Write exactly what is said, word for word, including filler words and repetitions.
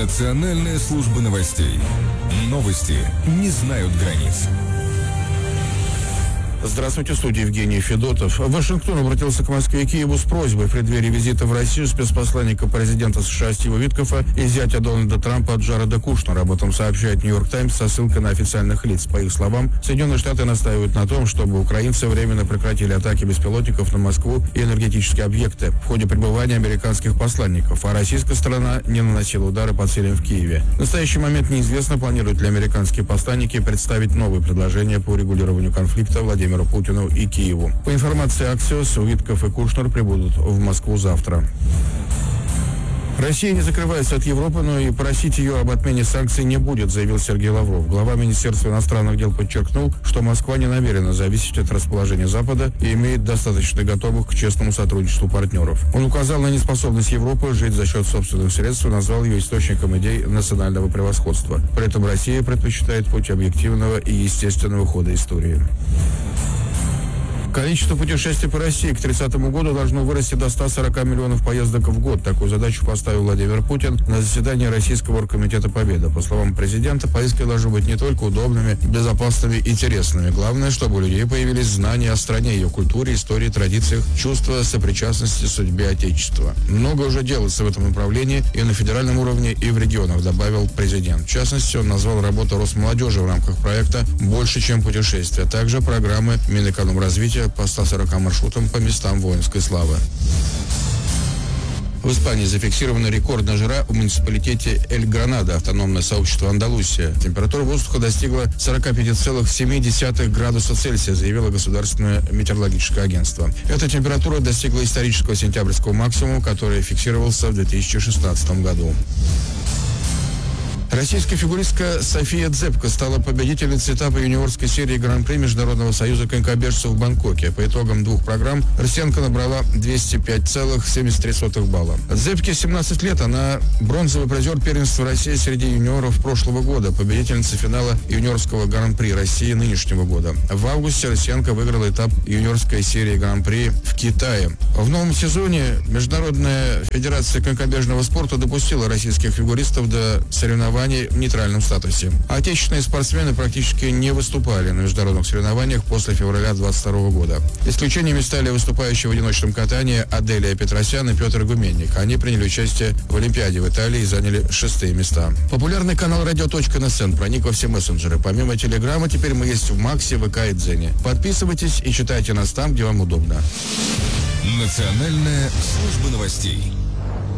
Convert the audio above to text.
Национальная служба новостей. Новости не знают границ. Здравствуйте, в студии Евгений Федотов. Вашингтон обратился к Москве и Киеву с просьбой в преддверии визита в Россию спецпосланника президента США Стива Виткофа и зятя Дональда Трампа Джареда Кушнера. Об этом сообщает Нью-Йорк Таймс со ссылкой на официальных лиц. По их словам, Соединенные Штаты настаивают на том, чтобы украинцы временно прекратили атаки беспилотников на Москву и энергетические объекты в ходе пребывания американских посланников, а российская сторона не наносила удары по целям в Киеве. В настоящий момент неизвестно, планируют ли американские посланники представить новые предложения по урегулированию конфликта Владимиру Путину и Киеву. По информации Axios, Виткоф и Кушнер прибудут в Москву завтра. Россия не закрывается от Европы, но и просить ее об отмене санкций не будет, заявил Сергей Лавров. Глава Министерства иностранных дел подчеркнул, что Москва не намерена зависеть от расположения Запада и имеет достаточно готовых к честному сотрудничеству партнеров. Он указал на неспособность Европы жить за счет собственных средств и назвал ее источником идей национального превосходства. При этом Россия предпочитает путь объективного и естественного хода истории. Количество путешествий по России к тридцатому году должно вырасти до ста сорока миллионов поездок в год. Такую задачу поставил Владимир Путин на заседании Российского оргкомитета Победы. По словам президента, поездки должны быть не только удобными, безопасными, интересными. Главное, чтобы у людей появились знания о стране, ее культуре, истории, традициях, чувство сопричастности судьбе Отечества. Много уже делается в этом направлении и на федеральном уровне, и в регионах, добавил президент. В частности, он назвал работу Росмолодежи в рамках проекта «Больше, чем путешествия», а также программы Минэкономразвития по ста сорока маршрутам по местам воинской славы. В Испании зафиксирована рекордная жара в муниципалитете Эль-Гранада, автономное сообщество Андалусия. Температура воздуха достигла сорок пять целых семь десятых градуса Цельсия, заявило Государственное метеорологическое агентство. Эта температура достигла исторического сентябрьского максимума, который фиксировался в две тысячи шестнадцатом году. Российская фигуристка София Дзепко стала победительницей этапа юниорской серии Гран-при Международного союза конькобежцев в Бангкоке. По итогам двух программ россиянка набрала двести пять целых семьдесят три сотых балла. Дзепке семнадцать лет, она бронзовый призер первенства России среди юниоров прошлого года, победительница финала юниорского Гран-при России нынешнего года. В августе россиянка выиграла этап юниорской серии Гран-при в Китае. В новом сезоне Международная федерация конькобежного спорта допустила российских фигуристов до соревнований в нейтральном статусе. Отечественные спортсмены практически не выступали на международных соревнованиях после февраля двадцать второго года. Исключениями стали выступающие в одиночном катании Аделия Петросян и Петр Гуменник. Они приняли участие в Олимпиаде в Италии и заняли шестые места. Популярный канал радио.нсн проник во все мессенджеры. Помимо Телеграма, теперь мы есть в Максе, ВК и Дзене. Подписывайтесь и читайте нас там, где вам удобно. Национальная служба новостей.